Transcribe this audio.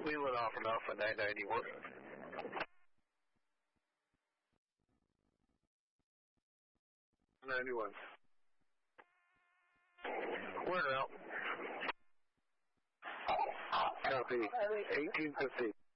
Cleveland off and Alpha 991. 91. We're out. Copy. 1850.